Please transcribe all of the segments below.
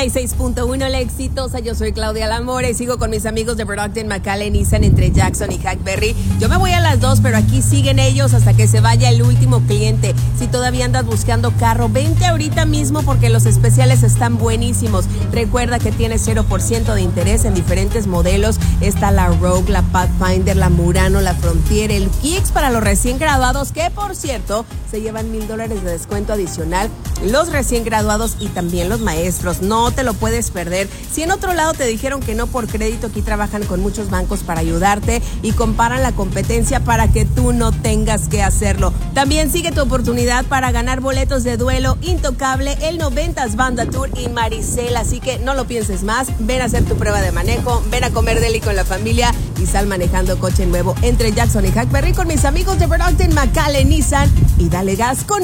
96.1 La Exitosa, yo soy Claudia Lamore y sigo con mis amigos de Brockton, McAllen, Nissan, entre Jackson y Hackberry. Yo me voy a las 2, pero aquí siguen ellos hasta que se vaya el último cliente. Si todavía andas buscando carro, vente ahorita mismo porque los especiales están buenísimos. Recuerda que tiene 0% de interés en diferentes modelos. Está la Rogue, la Pathfinder, la Murano, la Frontier, el Kicks para los recién graduados, que por cierto se llevan $1,000 de descuento adicional. Los recién graduados y también los maestros, no te lo puedes perder. Si en otro lado te dijeron que no por crédito, aquí trabajan con muchos bancos para ayudarte y comparan la competencia para que tú no tengas que hacerlo. También sigue tu oportunidad para ganar boletos de Duelo, Intocable, el 90s Banda Tour y Maricela, así que no lo pienses más, ven a hacer tu prueba de manejo, ven a comer deli con la familia y sal manejando coche nuevo entre Jackson y Hackberry con mis amigos de Brockton, McAllen, Nissan y dale gas con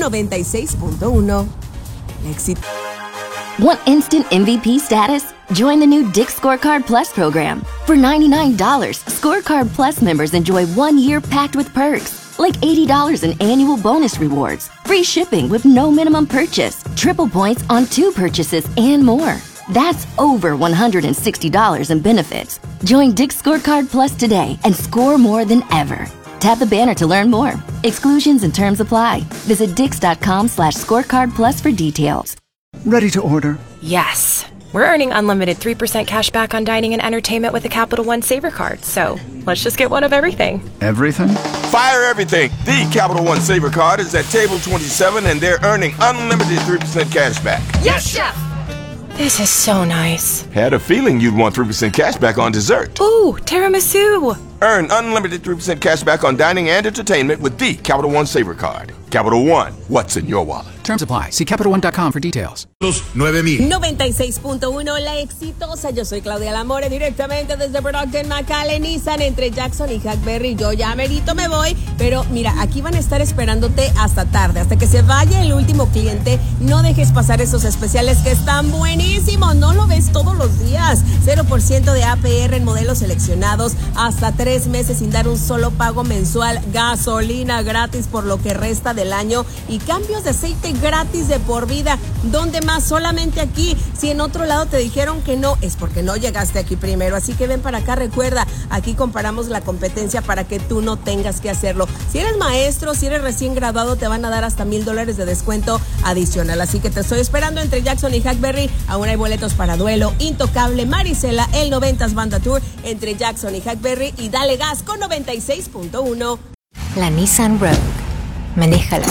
96.1. Éxito. Want instant MVP status? Join the new Dick's Scorecard Plus program. For $99, Scorecard Plus members enjoy 1 year packed with perks, like $80 in annual bonus rewards, free shipping with no minimum purchase, triple points on 2 purchases, and more. That's over $160 in benefits. Join Dick's Scorecard Plus today and score more than ever. Tap the banner to learn more. Exclusions and terms apply. Visit dix.com/scorecard plus for details. Ready to order? Yes. We're earning unlimited 3% cash back on dining and entertainment with the Capital One Saver Card. So let's just get one of everything. Everything? Fire everything. The Capital One Saver Card is at table 27 and they're earning unlimited 3% cash back. Yes, Chef! This is so nice. Had a feeling you'd want 3% cash back on dessert. Ooh, tiramisu. Earn unlimited 3% cash back on dining and entertainment with the Capital One Saver Card. Capital One, what's in your wallet? Terms apply. See CapitalOne.com for details. 9,000. 96.1 La Exitosa, yo soy Claudia Lamore directamente desde Brockton, McAllen, Nissan, entre Jackson y Hackberry. Yo ya merito me voy, pero mira, aquí van a estar esperándote hasta tarde, hasta que se vaya el último cliente. No dejes pasar esos especiales que están buenísimos, no lo ves todos los días. 0% de APR en modelos seleccionados, hasta 3 meses sin dar un solo pago mensual, gasolina gratis por lo que resta del año y cambios de aceite gratis de por vida. ¿Dónde más? Solamente aquí. Si en otro lado te dijeron que no, es porque no llegaste aquí primero, así que ven para acá. Recuerda, aquí comparamos la competencia para que tú no tengas que hacerlo. Si eres maestro, si eres recién graduado, te van a dar hasta $1,000 de descuento adicional, así que te estoy esperando entre Jackson y Hackberry. Aún hay boletos para Duelo, Intocable, Maricela, el 90s Banda Tour entre Jackson y Hackberry y dale gas con 96.1. La Nissan Rogue. Manéjala.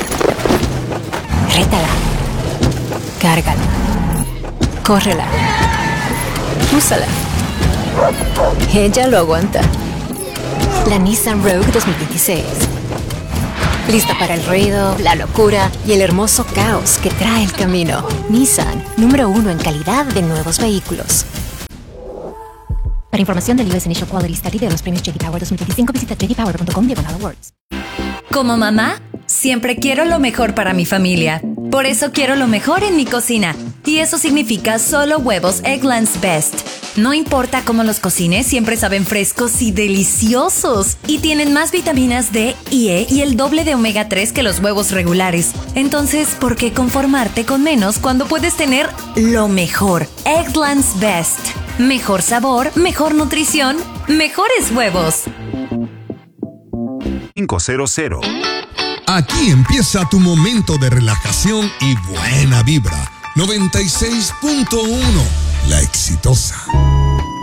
Rétala. Cárgala. Córrela. Úsala. Ella lo aguanta. La Nissan Rogue 2026. Lista para el ruido, la locura y el hermoso caos que trae el camino. Nissan, número 1 en calidad de nuevos vehículos. Para información del US Initial Quality Study de los premios J.D. Power 2025, visita jdpower.com/awards. Como mamá, siempre quiero lo mejor para mi familia. Por eso quiero lo mejor en mi cocina. Y eso significa solo huevos Eggland's Best. No importa cómo los cocines, siempre saben frescos y deliciosos. Y tienen más vitaminas D y E y el doble de omega 3 que los huevos regulares. Entonces, ¿por qué conformarte con menos cuando puedes tener lo mejor? Eggland's Best. Mejor sabor, mejor nutrición, mejores huevos. 500. Aquí empieza tu momento de relajación y buena vibra. 96.1 La Exitosa.